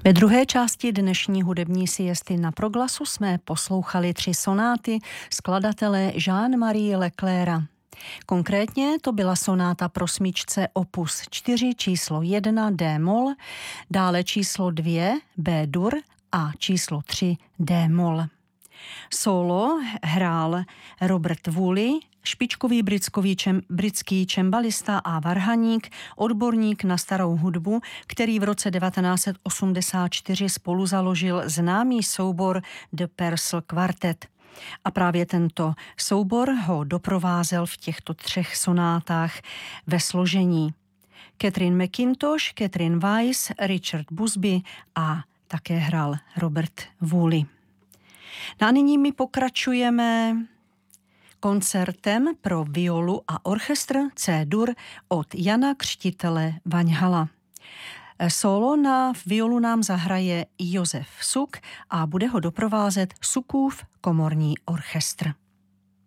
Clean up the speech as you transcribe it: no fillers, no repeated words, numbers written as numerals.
Ve druhé části dnešní hudební siesty na Proglasu jsme poslouchali 3 sonáty skladatele Jean-Marie Leclerca. Konkrétně to byla sonáta pro smyčce opus 4 číslo 1 D-moll, dále číslo 2 B-dur a číslo 3 D-moll. Solo hrál Robert Woolley, špičkový britský čembalista a varhaník, odborník na starou hudbu, který v roce 1984 spoluzaložil známý soubor The Purcell Quartet. A právě tento soubor ho doprovázel v těchto 3 sonátách ve složení Catherine McIntosh, Catherine Weiss, Richard Busby a také hrál Robert Woolley. A nyní my pokračujeme koncertem pro violu a orchestr C-dur od Jana Křtitele Vaňhala. Solo na violu nám zahraje Josef Suk a bude ho doprovázet Sukův komorní orchestr.